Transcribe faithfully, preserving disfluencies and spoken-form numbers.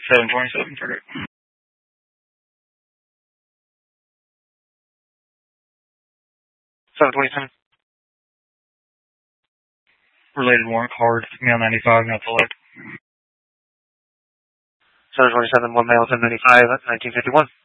seven twenty-seven, target. seven twenty-seven. Related warrant card, male ninety-five, not select. seven twenty-seven, one male, ten ninety-five, nineteen fifty-one.